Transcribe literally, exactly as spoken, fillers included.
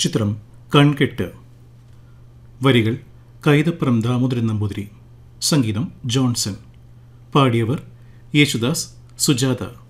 ചിത്രം കൺകെട്ട്. വരികൾ കൈതപ്രം ദാമോദരൻ നമ്പൂതിരി. സംഗീതം ജോൺസൺ. പാടിയവർ യേശുദാസ്, സുജാത.